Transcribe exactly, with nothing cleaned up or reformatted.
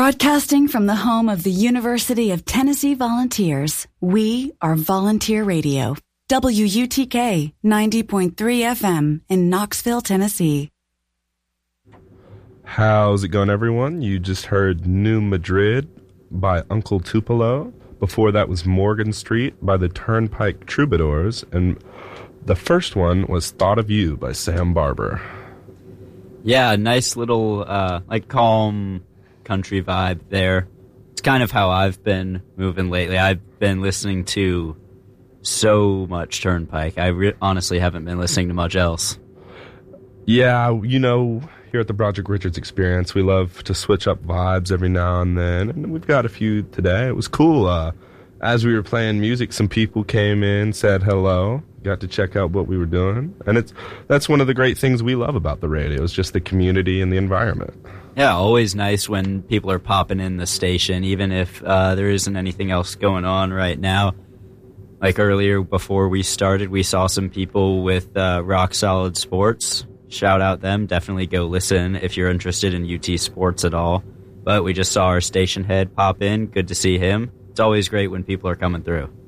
Broadcasting from the home of the University of Tennessee Volunteers, we are Volunteer Radio. W U T K ninety point three F M in Knoxville, Tennessee. How's it going, everyone? You just heard New Madrid by Uncle Tupelo. Before that was Morgan Street by the Turnpike Troubadours. And the first one was Thought of You by Sam Barber. Yeah, nice little, uh, like, calm country vibe there. It's kind of how I've been moving lately. I've been listening to so much Turnpike. I re- honestly haven't been listening to much else. Yeah, you know, here at the Broderick Richards Experience, we love to switch up vibes every now and then, and we've got a few today. It was cool. Uh, as we were playing music, some people came in, said hello, got to check out what we were doing, and it's that's one of the great things we love about the radio, is just the community and the environment. Yeah, always nice when people are popping in the station, even if uh, there isn't anything else going on right now. Like earlier, before we started, we saw some people with uh, Rock Solid Sports. Shout out them. Definitely go listen if you're interested in U T sports at all. But we just saw our station head pop in. Good to see him. It's always great when people are coming through.